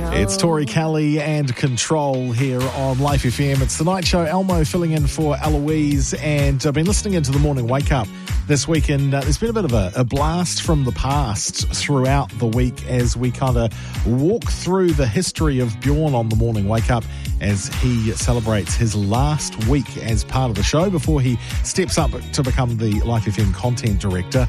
Control. It's Tori Kelly and Control here on Life FM. It's the night show. Elmo filling in for Eloise, and I've been listening into the morning wake up this week, and there's been a bit of a blast from the past throughout the week as we kind of walk through the history of Bjorn on the morning wake up as he celebrates his last week as part of the show before he steps up to become the Life FM content director.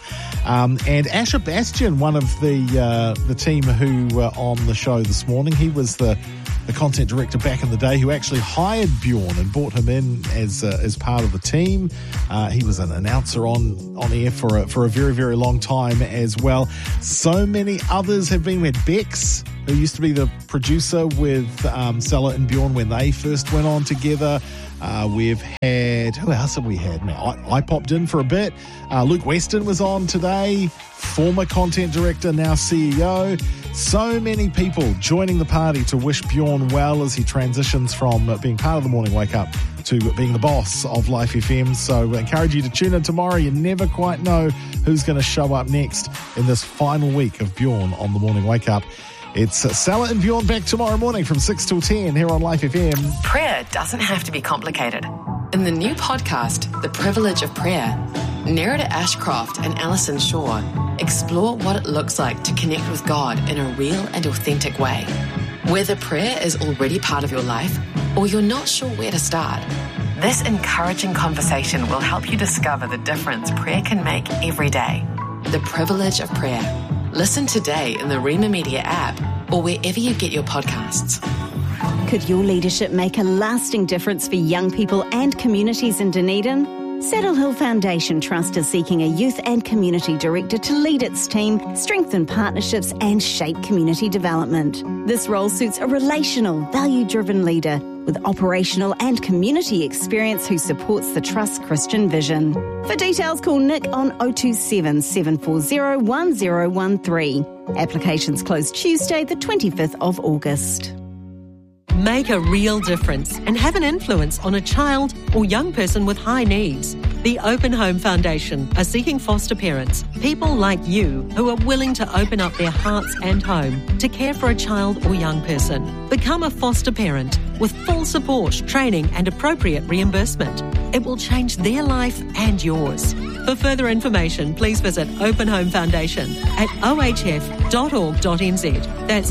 And Asher Bastian, one of the team who were on the show this morning, he was the content director back in the day who actually hired Bjorn and brought him in as part of the team. He was an announcer on air for a very, very long time as well. So many others have been. We had Bex, who used to be the producer with Stella and Bjorn when they first went on together. We've had, who else have we had now? I popped in for a bit. Luke Weston was on today, former content director, now CEO. So many people joining the party to wish Bjorn well as he transitions from being part of the morning wake up to being the boss of Life FM. So I encourage you to tune in tomorrow. You never quite know who's going to show up next in this final week of Bjorn on the morning wake up. It's Stella and Bjorn back tomorrow morning from 6 till 10 here on Life FM. Prayer doesn't have to be complicated. In the new podcast, The Privilege of Prayer, Nerida Ashcroft and Alison Shaw explore what it looks like to connect with God in a real and authentic way. Whether prayer is already part of your life or you're not sure where to start, this encouraging conversation will help you discover the difference prayer can make every day. The Privilege of Prayer. Listen today in the Rima Media app or wherever you get your podcasts. Could your leadership make a lasting difference for young people and communities in Dunedin? Saddle Hill Foundation Trust is seeking a youth and community director to lead its team, strengthen partnerships and shape community development. This role suits a relational, value-driven leader with operational and community experience who supports the Trust's Christian vision. For details, call Nick on 027 740 1013. Applications close Tuesday, the 25th of August. Make a real difference and have an influence on a child or young person with high needs. The Open Home Foundation are seeking foster parents, people like you who are willing to open up their hearts and home to care for a child or young person. Become a foster parent with full support, training and appropriate reimbursement. It will change their life and yours. For further information, please visit Open Home Foundation at ohf.org.nz. That's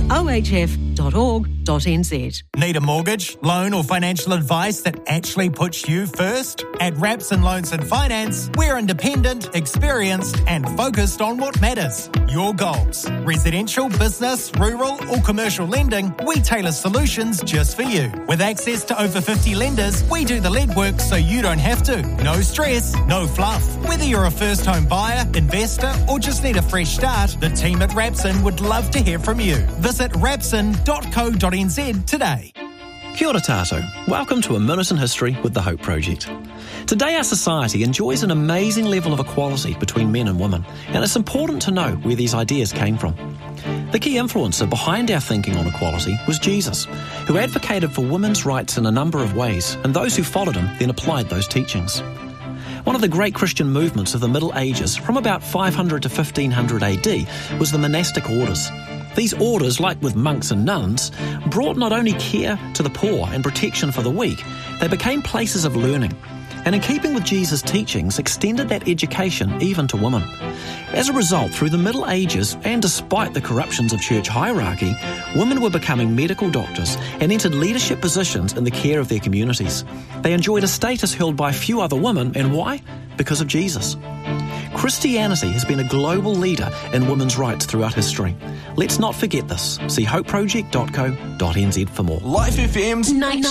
ohf.org.nz. Need a mortgage, loan or financial advice that actually puts you first? At Rapson Loans and Finance, we're independent, experienced and focused on what matters. Your goals. Residential, business, rural or commercial lending, we tailor solutions just for you. With access to over 50 lenders, we do the legwork so you don't have to. No stress, no fluff. Whether you're a first home buyer, investor or just need a fresh start, the team at Rapson would love to hear from you. Visit rapson.co.nz today. Kia ora tātou. Welcome to A Minute in History with the Hope Project. Today our society enjoys an amazing level of equality between men and women, and it's important to know where these ideas came from. The key influencer behind our thinking on equality was Jesus, who advocated for women's rights in a number of ways, and those who followed him then applied those teachings. One of the great Christian movements of the Middle Ages, from about 500 to 1500 AD, was the monastic orders. These orders, like with monks and nuns, brought not only care to the poor and protection for the weak, they became places of learning, and in keeping with Jesus' teachings, extended that education even to women. As a result, through the Middle Ages, and despite the corruptions of church hierarchy, women were becoming medical doctors and entered leadership positions in the care of their communities. They enjoyed a status held by few other women, and why? Because of Jesus. Christianity has been a global leader in women's rights throughout history. Let's not forget this. See hopeproject.co.nz for more. Life FM's